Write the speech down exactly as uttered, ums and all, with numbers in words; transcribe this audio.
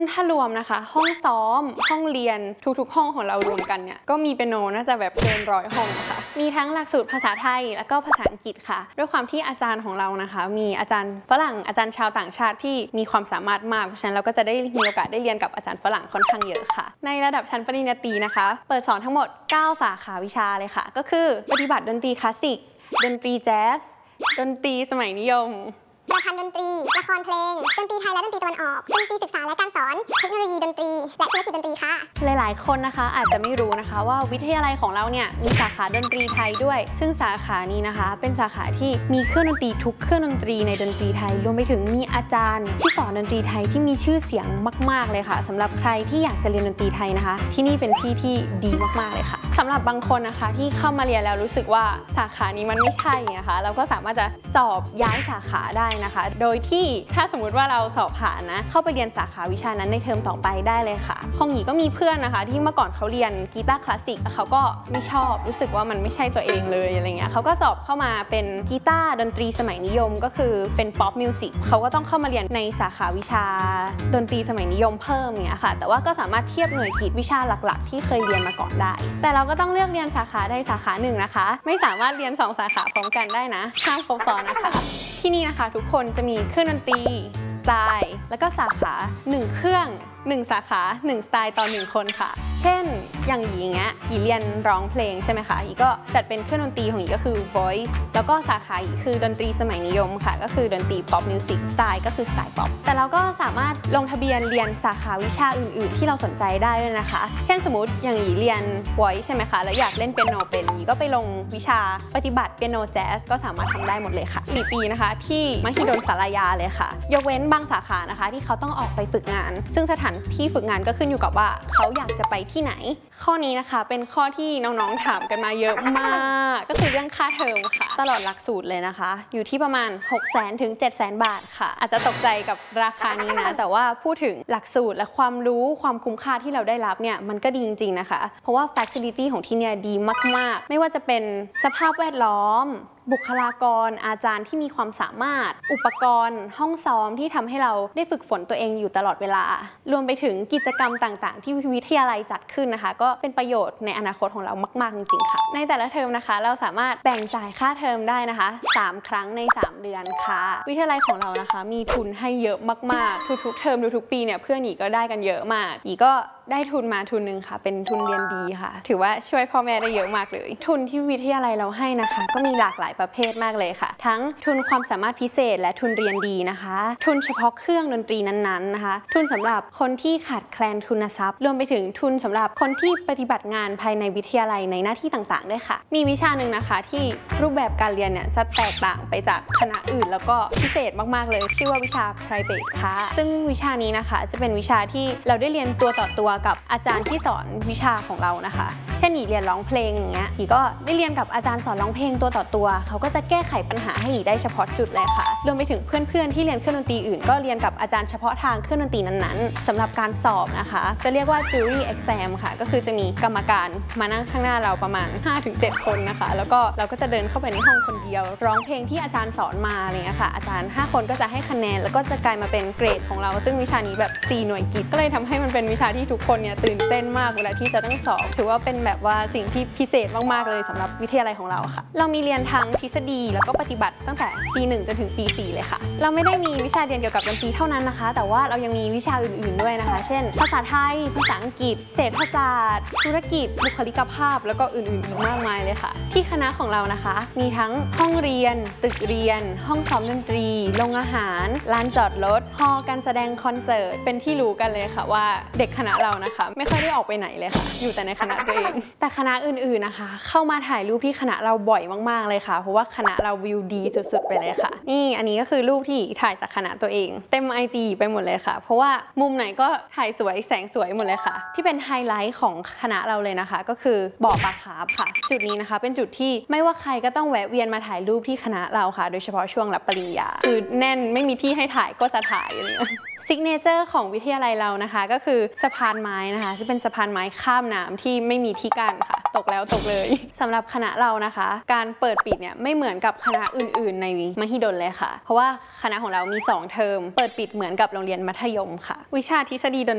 ถ้ารวมนะคะห้องซ้อมห้องเรียนทุกๆห้องของเรารวมกันเนี่ยก็มีเปียโนน่าจะแบบเกินร้อยห้องค่ะมีทั้งหลักสูตรภาษาไทยแล้วก็ภาษาอังกฤษค่ะด้วยความที่อาจารย์ของเรานะคะมีอาจารย์ฝรั่งอาจารย์ชาวต่างชาติที่มีความสามารถมากเพราะฉะนั้นเราก็จะได้มีโอกาสได้เรียนกับอาจารย์ฝรั่งค่อนข้างเยอะค่ะในระดับชั้นปริญญาตรีนะคะเปิดสอนทั้งหมดเก้าสาขาวิชาเลยค่ะก็คือปฏิบัติดนตรีคลาสสิกดนตรีแจ๊สดนตรีสมัยนิยมประพันธ์ดนตรีละครเพลงดนตรีไทยและดนตรีตะวันออกดนตรีศึกษาและการสอนเทคโนโลยีดนตรีและธุรกิจดนตรีค่ะหลายๆคนนะคะอาจจะไม่รู้นะคะว่าวิทยาลัยของเราเนี่ยมีสาขาดนตรีไทยด้วยซึ่งสาขานี้นะคะเป็นสาขาที่มีเครื่องดนตรีทุกเครื่องดนตรีในดนตรีไทยรวมไปถึงมีอาจารย์ที่สอนดนตรีไทยที่มีชื่อเสียงมากๆเลยค่ะสำหรับใครที่อยากจะเรียนดนตรีไทยนะคะที่นี่เป็นที่ที่ดีมากๆเลยค่ะสำหรับบางคนนะคะที่เข้ามาเรียนแล้วรู้สึกว่าสาขานี้มันไม่ใช่นะคะเราก็สามารถจะสอบย้ายสาขาได้นะคะโดยที่ถ้าสมมุติว่าเราสอบผ่านนะเข้าไปเรียนสาขาวิชานั้นในเทอมต่อไปได้เลยค่ะของหยีก็มีเพื่อนนะคะที่เมื่อก่อนเขาเรียนกีตาร์คลาสสิกแล้วเขาก็ไม่ชอบรู้สึกว่ามันไม่ใช่ตัวเองเลยอะไรเงี้ยเขาก็สอบเข้ามาเป็นกีตาร์ดนตรีสมัยนิยมก็คือเป็นป๊อปมิวสิกเขาก็ต้องเข้ามาเรียนในสาขาวิชาดนตรีสมัยนิยมเพิ่มเงี้ยค่ะแต่ว่าก็สามารถเทียบหน่วยกิตวิชาหลักๆที่เคยเรียนมาก่อนได้แต่เราก็ต้องเลือกเรียนสาขาใดสาขาหนึ่งนะคะไม่สามารถเรียนสองสาขาพร้อมกันได้นะห้ามครบซ้อนนะคะที่นี่นะคะทุกคนจะมีเครื่องดนตรีสไตล์แล้วก็สาขาหนึ่งเครื่องหนึ่งสาขาหนึ่งสไตล์ต่อหนึ่งคนค่ะเช่นอย่างหยีอย่างเงี้ยหยีเรียนร้องเพลงใช่ไหมคะหยีก็จัดเป็นเครื่องดนตรีของหยีก็คือ voice แล้วก็สาขาหยีคือดนตรีสมัยนิยมค่ะก็คือดนตรี pop music สไตล์ก็คือสไตล์ pop แต่เราก็สามารถลงทะเบียนเรียนสาขาวิชาอื่นๆที่เราสนใจได้ด้วยนะคะเช่นสมมติอย่างหยีเรียน voice ใช่ไหมคะแล้วอยากเล่นเปียโนเป็นหยีก็ไปลงวิชาปฏิบัติเปียโนแจ๊สก็สามารถทำได้หมดเลยค่ะสี่ปีนะคะที่มหิดลศาลายาเลยค่ะยกเว้นบางสาขานะคะที่เขาต้องออกไปฝึกงานซึ่งสถานที่ฝึกงานก็ขึ้นอยู่กับว่าเขาอยากจะไปที่ไหนข้อนี้นะคะเป็นข้อที่น้องๆถามกันมาเยอะมากก็คือเรื่องค่าเทอมค่ะตลอดหลักสูตรเลยนะคะอยู่ที่ประมาณ หกแสน ถึง เจ็ดแสน บาทค่ะอาจจะตกใจกับราคานี้นะแต่ว่าพูดถึงหลักสูตรและความรู้ความคุ้มค่าที่เราได้รับเนี่ยมันก็ดีจริงๆนะคะเพราะว่า facility ของที่เนี่ยดีมากๆไม่ว่าจะเป็นสภาพแวดล้อมบุคลากรอาจารย์ที่มีความสามารถอุปกรณ์ห้องซ้อมที่ทำให้เราได้ฝึกฝนตัวเองอยู่ตลอดเวลารวมไปถึงกิจกรรมต่างๆที่วิทยาลัยจัดขึ้นนะคะก็เป็นประโยชน์ในอนาคตของเรามากๆจริงๆค่ะในแต่ละเทอมนะคะเราสามารถแบ่งจ่ายค่าเทอมได้นะคะสามครั้งในสามเดือนค่ะวิทยาลัยของเรานะคะมีทุนให้เยอะมากๆทุกๆเทอมทุกๆปีเนี่ยเพื่อนหยีก็ได้กันเยอะมากหยีก็ได้ทุนมาทุนหนึ่งค่ะเป็นทุนเรียนดีค่ะถือว่าช่วยพ่อแม่ได้เยอะมากเลยทุนที่วิทยาลัยเราให้นะคะก็มีหลากหลายประเภทมากเลยค่ะทั้งทุนความสามารถพิเศษและทุนเรียนดีนะคะทุนเฉพาะเครื่องดนตรีนั้นๆนะคะทุนสำหรับคนที่ขาดแคลนทุนทรัพย์รวมไปถึงทุนสำหรับคนที่ปฏิบัติงานภายในวิทยาลัยในหน้าที่ต่างๆด้วยค่ะมีวิชาหนึ่งนะคะที่รูปแบบการเรียนเนี่ยจะแตกต่างไปจากคณะอื่นแล้วก็พิเศษมากๆเลยชื่อว่าวิชา private ค่ะซึ่งวิชานี้นะคะจะเป็นวิชาที่เราได้เรียนตัวต่อตัวกับอาจารย์ที่สอนวิชาของเรานะคะเช่นหยีเรียนร้องเพลงอย่างเงี้ยหยีก็ได้เรียนกับอาจารย์สอนร้องเพลงตัวต่อตัวเขาก็จะแก้ไขปัญหาให้หยีได้เฉพาะจุดเลยค่ะรวมไปถึงเพื่อนๆที่เรียนเครื่องดนตรีอื่นก็เรียนกับอาจารย์เฉพาะทางเครื่องดนตรีนั้นๆสำหรับการสอบนะคะจะเรียกว่า jury exam ค่ะก็คือจะมีกรรมการมานั่งข้างหน้าเราประมาณ ห้าถึงเจ็ด คนนะคะแล้วก็เราก็จะเดินเข้าไปในห้องคนเดียวร้องเพลงที่อาจารย์สอนมาอะไรเงี้ยค่ะอาจารย์ห้าคนก็จะให้คะแนนแล้วก็จะกลายมาเป็นเกรดของเราซึ่งวิชานี้แบบสี่หน่วยกิตก็เลยทำให้มันเป็นวิชาที่ทุกคนเนี่ยตื่นเต้นมากเวลาที่จะต้องสอบถือว่าเป็นแบบว่าสิ่งที่พิเศษมากๆเลยสำหรับวิทยาลัยของเราค่ะเรามีเรียนทั้งทฤษฎีแล้วก็ปฏิบัติตั้งแต่ปีหนึ่งจนถึงปีสี่เลยค่ะเราไม่ได้มีวิชาเรียนเกี่ยวกับดนตรีเท่านั้นนะคะแต่ว่าเรายังมีวิชาอื่นๆด้วยนะคะเช่นภาษาไทยภาษาอังกฤษเศรษฐศาสตร์ธุรกิจบุคลิกภาพแล้วก็อื่นๆอีกมากมายเลยค่ะที่คณะของเรานะคะมีทั้งห้องเรียนตึกเรียนห้องซ้อมดนตรีโรงอาหารลานจอดรถฮอลล์การแสดงคอนเสิร์ตเป็นที่รู้กันเลยค่ะว่าเด็กคณะเรานะคะไม่ค่อยได้ออกไปไหนเลยค่ะอยู่แต่ในคณะตัวเองแต่คณะอื่นๆนะคะเข้ามาถ่ายรูปที่คณะเราบ่อยมากๆเลยค่ะเพราะว่าคณะเราวิวดีสุดๆไปเลยค่ะนี่อันนี้ก็คือรูปที่ถ่ายจากคณะตัวเองเต็ม ไอ จี ไปหมดเลยค่ะเพราะว่ามุมไหนก็ถ่ายสวยแสงสวยหมดเลยค่ะที่เป็นไฮไลท์ของคณะเราเลยนะคะก็คือบ่อปลาคาร์ฟค่ะจุดนี้นะคะเป็นจุดที่ไม่ว่าใครก็ต้องแวะเวียนมาถ่ายรูปที่คณะเราค่ะโดยเฉพาะช่วงรับปริญญาคือแน่นไม่มีที่ให้ถ่ายก็จะถ่ายอย่างเงี้ยซิกเนเจอร์ของวิทยาลัยเรานะคะก็คือสะพานไม้นะคะจะเป็นสะพานไม้ข้ามน้ำที่ไม่มีที่กั้นค่ะตกแล้วตกเลยสำหรับคณะเรานะคะการเปิดปิดเนี่ยไม่เหมือนกับคณะอื่นๆในมหิดลเลยค่ะเพราะว่าคณะของเรามีสองเทอมเปิดปิดเหมือนกับโรงเรียนมัธยมค่ะวิชาทฤษฎีดน